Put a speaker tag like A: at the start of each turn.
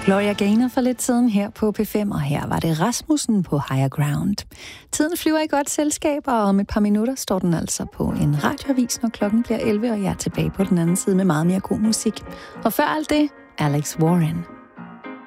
A: Gloria Gaynor for lidt siden her på P5, og her var det Rasmussen på Higher Ground. Tiden flyver i godt selskab, og om et par minutter står den altså på en radioavis, når klokken bliver 11, og jeg er tilbage på den anden side med meget mere god musik. Og før alt det, Alex Warren.